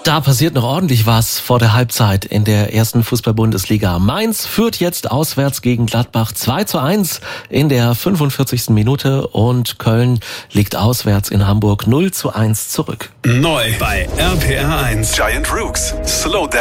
Da passiert noch ordentlich was vor der Halbzeit in der ersten Fußball-Bundesliga. Mainz führt jetzt auswärts gegen Gladbach 2:1 in der 45. Minute und Köln liegt auswärts in Hamburg 0:1 zurück. Neu bei RPR 1. Giant Rooks. Slow Down.